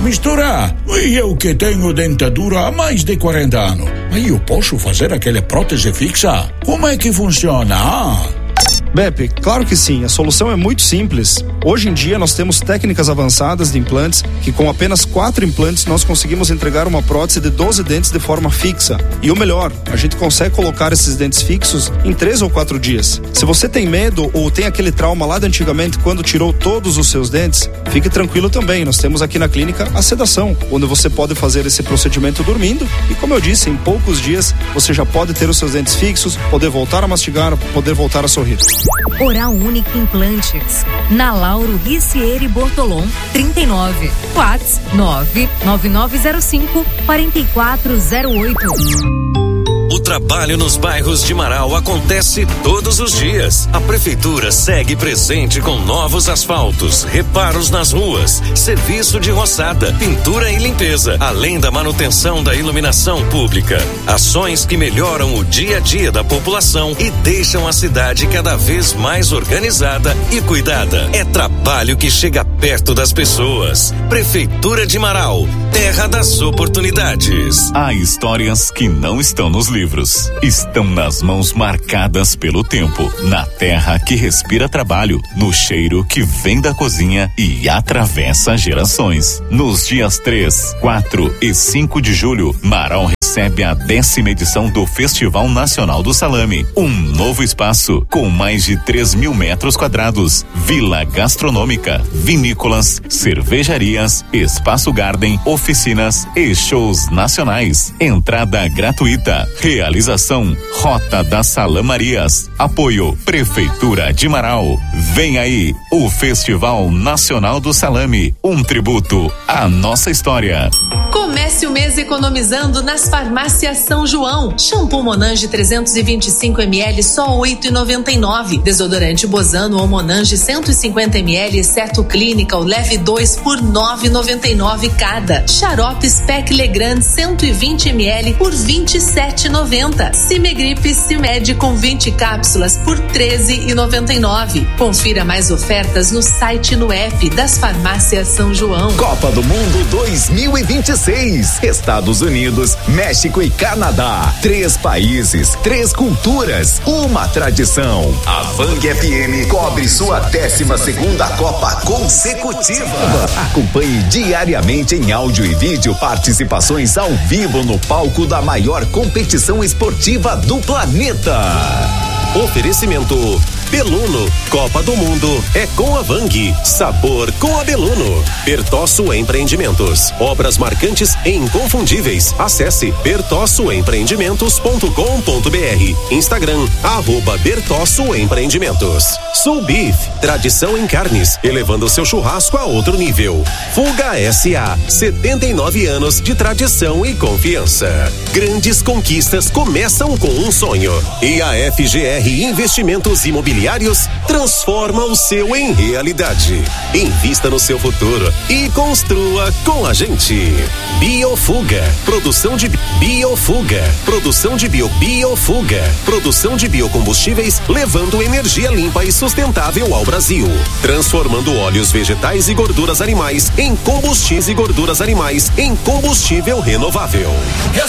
misturar. E eu que tenho dentadura há mais de 40 anos. Aí eu posso fazer aquela prótese fixa? Como é que funciona? Beppe, claro que sim, a solução é muito simples. Hoje em dia nós temos técnicas avançadas de implantes que com apenas 4 implantes nós conseguimos entregar uma prótese de 12 dentes de forma fixa. E o melhor, a gente consegue colocar esses dentes fixos em 3 ou 4 dias. Se você tem medo ou tem aquele trauma lá de antigamente quando tirou todos os seus dentes, fique tranquilo também, nós temos aqui na clínica a sedação, onde você pode fazer esse procedimento dormindo e, como eu disse, em poucos dias você já pode ter os seus dentes fixos, poder voltar a mastigar, poder voltar a sorrir. Oral Unique Implantes, na Lauro Ricieri Bortolom, 39, WhatsApp 99905-4408. O trabalho nos bairros de Marau acontece todos os dias. A prefeitura segue presente com novos asfaltos, reparos nas ruas, serviço de roçada, pintura e limpeza, além da manutenção da iluminação pública. Ações que melhoram o dia a dia da população e deixam a cidade cada vez mais organizada e cuidada. É trabalho que chega perto das pessoas. Prefeitura de Marau, terra das oportunidades. Há histórias que não estão nos livros, estão nas mãos marcadas pelo tempo, na terra que respira trabalho, no cheiro que vem da cozinha e atravessa gerações. Nos dias 3, 4 e 5 de julho, Marau recebe a 10ª edição do Festival Nacional do Salame, um novo espaço com mais de 3.000 metros quadrados, vila gastronômica, vinícolas, cervejarias, espaço garden, oficinas e shows nacionais. Entrada gratuita. Realização Rota das Salamarias. Apoio Prefeitura de Marau. Vem aí o Festival Nacional do Salame, um tributo à nossa história. Comece o mês economizando nas farmácias São João. Shampoo Monange 325 ml só R$8,99. Desodorante Bozano ou Monange 150 ml exceto Clinical leve 2 por R$9,99 cada. Xarope Spec Legrand 120 ml por R$27,90. Cimegripe Cimed com 20 cápsulas por R$13,99. Confira mais ofertas no site e no app das farmácias São João. Copa do Mundo 2026. Estados Unidos, México e Canadá. 3 países, 3 culturas, uma tradição. A Vang FM cobre sua 12ª Copa consecutiva. Acompanhe diariamente em áudio e vídeo participações ao vivo no palco da maior competição esportiva do planeta. Oferecimento Beluno, Copa do Mundo é com a Vang, sabor com a Beluno. Bertosso Empreendimentos, obras marcantes e inconfundíveis. Acesse bertossoempreendimentos.com.br. Instagram @Bertosso Empreendimentos. Sul Beef, tradição em carnes, elevando seu churrasco a outro nível. Fuga SA, 79 anos de tradição e confiança. Grandes conquistas começam com um sonho. E a FGR Investimentos Imobiliários transforma o seu em realidade. Invista no seu futuro e construa com a gente. Biofuga, produção de Biofuga, produção de Biofuga, produção de biocombustíveis, levando energia limpa e sustentável ao Brasil, transformando óleos vegetais e gorduras animais em combustíveis e gorduras animais em combustível renovável. Eu